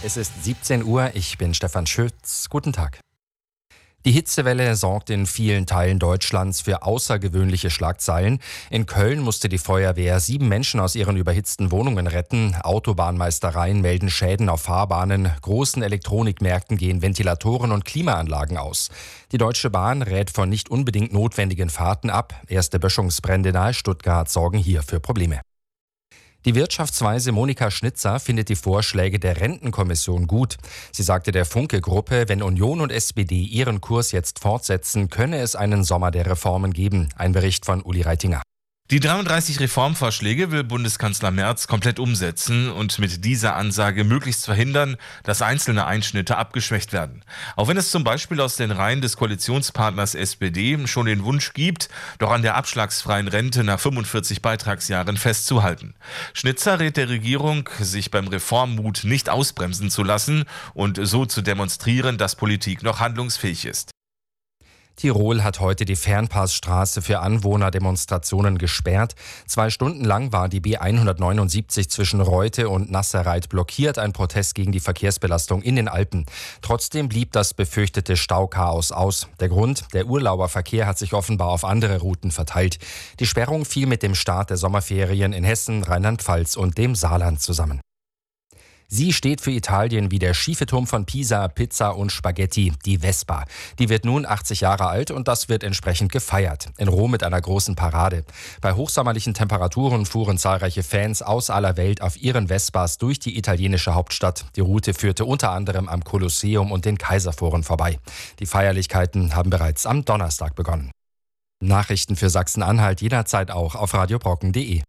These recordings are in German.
Es ist 17 Uhr, ich bin Stefan Schütz. Guten Tag. Die Hitzewelle sorgt in vielen Teilen Deutschlands für außergewöhnliche Schlagzeilen. In Köln musste die Feuerwehr 7 Menschen aus ihren überhitzten Wohnungen retten. Autobahnmeistereien melden Schäden auf Fahrbahnen. Großen Elektronikmärkten gehen Ventilatoren und Klimaanlagen aus. Die Deutsche Bahn rät von nicht unbedingt notwendigen Fahrten ab. Erste Böschungsbrände nahe Stuttgart sorgen hier für Probleme. Die Wirtschaftsweise Monika Schnitzer findet die Vorschläge der Rentenkommission gut. Sie sagte der Funke-Gruppe, wenn Union und SPD ihren Kurs jetzt fortsetzen, könne es einen Sommer der Reformen geben. Ein Bericht von Uli Reitinger. Die 33 Reformvorschläge will Bundeskanzler Merz komplett umsetzen und mit dieser Ansage möglichst verhindern, dass einzelne Einschnitte abgeschwächt werden. Auch wenn es zum Beispiel aus den Reihen des Koalitionspartners SPD schon den Wunsch gibt, doch an der abschlagsfreien Rente nach 45 Beitragsjahren festzuhalten. Schnitzer rät der Regierung, sich beim Reformmut nicht ausbremsen zu lassen und so zu demonstrieren, dass Politik noch handlungsfähig ist. Tirol hat heute die Fernpassstraße für Anwohnerdemonstrationen gesperrt. 2 Stunden lang war die B179 zwischen Reute und Nasserreit blockiert, ein Protest gegen die Verkehrsbelastung in den Alpen. Trotzdem blieb das befürchtete Stauchaos aus. Der Grund: der Urlauberverkehr hat sich offenbar auf andere Routen verteilt. Die Sperrung fiel mit dem Start der Sommerferien in Hessen, Rheinland-Pfalz und dem Saarland zusammen. Sie steht für Italien wie der schiefe Turm von Pisa, Pizza und Spaghetti, die Vespa. Die wird nun 80 Jahre alt und das wird entsprechend gefeiert. In Rom mit einer großen Parade. Bei hochsommerlichen Temperaturen fuhren zahlreiche Fans aus aller Welt auf ihren Vespas durch die italienische Hauptstadt. Die Route führte unter anderem am Kolosseum und den Kaiserforen vorbei. Die Feierlichkeiten haben bereits am Donnerstag begonnen. Nachrichten für Sachsen-Anhalt jederzeit auch auf radiobrocken.de.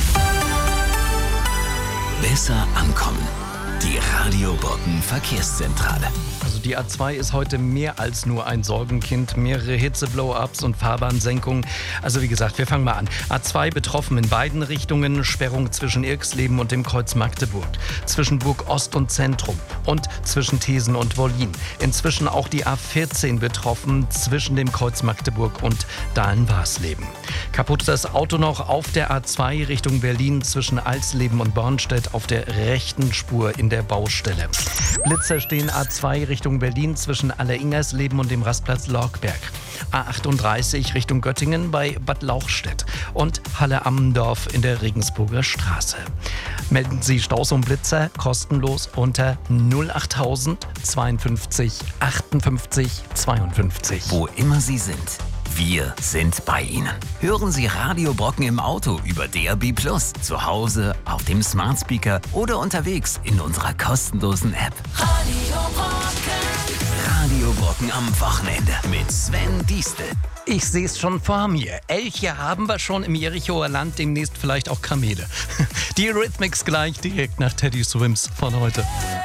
Besser ankommen. Die Radio Brocken Verkehrszentrale. Also die A2 ist heute mehr als nur ein Sorgenkind. Mehrere Hitze-Blow-ups und Fahrbahnsenkungen. Also wie gesagt, wir fangen mal an. A2 betroffen in beiden Richtungen. Sperrung zwischen Irxleben und dem Kreuz Magdeburg. Zwischen Burg Ost und Zentrum. Und zwischen Thesen und Wollin. Inzwischen auch die A14 betroffen. Zwischen dem Kreuz Magdeburg und Dahlen-Warsleben. Kaputt das Auto noch auf der A2 Richtung Berlin zwischen Alsleben und Bornstedt auf der rechten Spur in der Baustelle. Blitzer stehen A2 Richtung Berlin zwischen Alleringersleben und dem Rastplatz Lorgberg. A38 Richtung Göttingen bei Bad Lauchstädt und Halle-Ammendorf in der Regensburger Straße. Melden Sie Staus und Blitzer kostenlos unter 08000 52 58 52. Wo immer Sie sind, wir sind bei Ihnen. Hören Sie Radio Brocken im Auto über DAB+, zu Hause, auf dem Smart Speaker oder unterwegs in unserer kostenlosen App. Radio Brocken am Wochenende mit Sven Diestel. Ich sehe es schon vor mir. Elche haben wir schon im Jerichoer Land, demnächst vielleicht auch Kamele. Die Eurythmics gleich direkt nach Teddy Swims von heute.